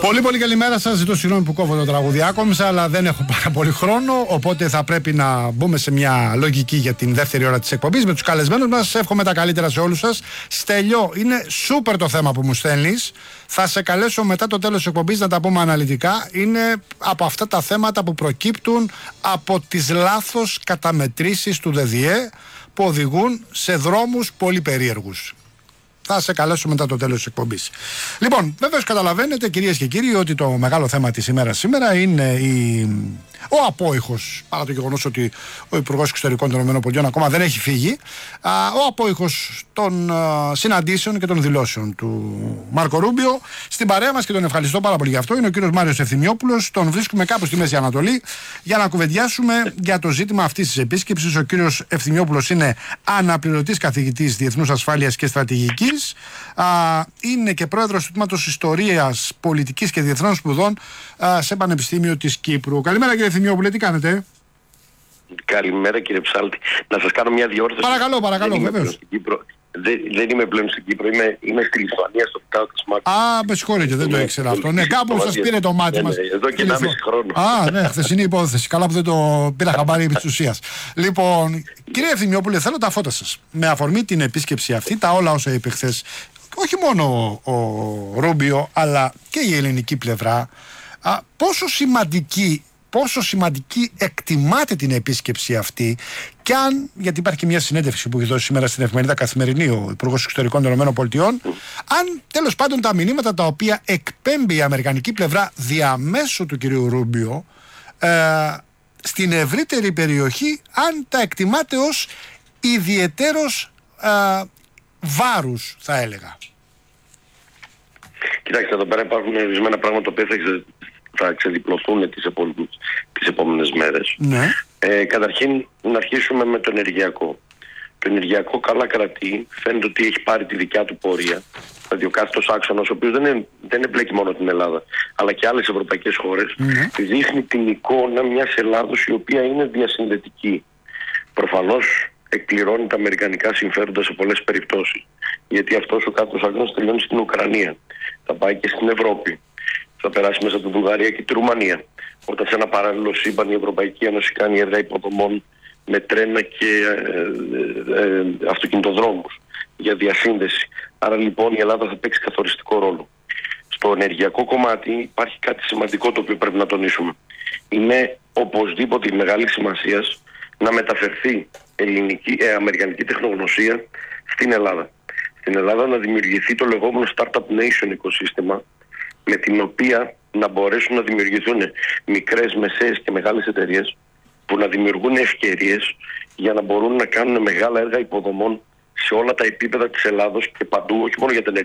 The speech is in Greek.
Πολύ καλημέρα σας. Ζητώ συγγνώμη που κόβω το τραγούδι άκομψα, αλλά δεν έχω πάρα πολύ χρόνο. Οπότε θα πρέπει να μπούμε σε μια λογική για την δεύτερη ώρα της εκπομπής με τους καλεσμένους μας. Εύχομαι τα καλύτερα σε όλους σας. Στέλιο, είναι σούπερ το θέμα που μου στέλνεις. Θα σε καλέσω μετά το τέλος της εκπομπής να τα πούμε αναλυτικά. Είναι από αυτά τα θέματα που προκύπτουν από τις λάθος καταμετρήσεις του ΔΔΕ που οδηγούν σε δρόμους πολύ περίεργους. Θα σε καλέσω μετά το τέλος της εκπομπής. Λοιπόν, βέβαιως καταλαβαίνετε, κυρίες και κύριοι, ότι το μεγάλο θέμα της ημέρας σήμερα είναι ο απόϊχος, παρά το γεγονός ότι ο Υπουργός Εξωτερικών των ΗΠΑ ακόμα δεν έχει φύγει, ο απόϊχος των συναντήσεων και των δηλώσεων του Μάρκο Ρούμπιο. Στην παρέα μας, και τον ευχαριστώ πάρα πολύ γι' αυτό, είναι ο κύριος Μάριος Ευθυμιόπουλος. Τον βρίσκουμε κάπου στη Μέση Ανατολή για να κουβεντιάσουμε για το ζήτημα αυτής της επίσκεψης. Ο κύριος Ευθυμιόπουλος είναι αναπληρωτής καθηγητής Διεθνούς Ασφάλειας και Στρατηγικής. Είναι και πρόεδρος του Τμήματος Ιστορίας, Πολιτικής και Διεθνών Σπουδών σε Πανεπιστήμιο της Κύπρου. Καλημέρα, κύριε Ευθυμιόπουλε, τι κάνετε? Καλημέρα, κύριε Ψάλτη. Να σας κάνω μια διόρθωση. Παρακαλώ, βεβαίως. Δεν είμαι πλέον στην Κύπρο, είμαι στη Λιθουανία, στο Πιτάο της Μάρκου. Με συγχωρείτε, δεν το ήξερα αυτό. Ναι, κάπου σας πήρε το μάτι μας. Εδώ και 1,5 χρόνο. Ναι, χθεσινή υπόθεση. Καλά που δεν το πήρα χαμπάρι επί της ουσίας. Λοιπόν, κύριε Ευθυμιόπουλε, θέλω τα φώτα σας. Με αφορμή την επίσκεψη αυτή, τα όλα όσα είπε χθες, όχι μόνο ο Ρούμπιο, αλλά και η ελληνική πλευρά, πόσο σημαντική εκτιμάτε την επίσκεψη αυτή, και αν, γιατί υπάρχει και μια συνέντευξη που έχει δώσει σήμερα στην εφημερίδα Καθημερινή ο Υπουργός Εξωτερικών των ΗΠΑ, αν τέλος πάντων τα μηνύματα τα οποία εκπέμπει η αμερικανική πλευρά διαμέσου του κυρίου Ρούμπιο στην ευρύτερη περιοχή, αν τα εκτιμάτε ως ιδιαιτέρως βάρους, θα έλεγα. Κοιτάξτε, εδώ πέρα υπάρχουν ορισμένα πράγματα που θα ξεδιπλωθούν τις επόμενες μέρες. Ναι. Καταρχήν, να αρχίσουμε με το ενεργειακό. Το ενεργειακό καλά κρατεί, φαίνεται ότι έχει πάρει τη δικιά του πορεία. Δηλαδή ο κάθετος άξονας, ο οποίος δεν εμπλέκει μόνο την Ελλάδα, αλλά και άλλες ευρωπαϊκές χώρες, δείχνει την εικόνα μιας Ελλάδος η οποία είναι διασυνδετική. Προφανώς εκπληρώνει τα αμερικανικά συμφέροντα σε πολλές περιπτώσεις. Γιατί αυτός ο κάθετος άξονας τελειώνει στην Ουκρανία, θα πάει και στην Ευρώπη, θα περάσει μέσα από τη Βουλγαρία και τη Ρουμανία. Όταν σε ένα παράλληλο σύμπαν η Ευρωπαϊκή Ένωση κάνει έργα υποδομών με τρένα και αυτοκινητοδρόμους για διασύνδεση. Άρα λοιπόν η Ελλάδα θα παίξει καθοριστικό ρόλο. Στο ενεργειακό κομμάτι υπάρχει κάτι σημαντικό το οποίο πρέπει να τονίσουμε. Είναι οπωσδήποτε η μεγάλη σημασία να μεταφερθεί αμερικανική τεχνογνωσία στην Ελλάδα. Στην Ελλάδα να δημιουργηθεί το λεγόμενο Startup Nation οικοσύστημα, με την οποία να μπορέσουν να δημιουργηθούν μικρές, μεσαίες και μεγάλες εταιρείες που να δημιουργούν ευκαιρίες για να μπορούν να κάνουν μεγάλα έργα υποδομών σε όλα τα επίπεδα της Ελλάδος και παντού, όχι μόνο για την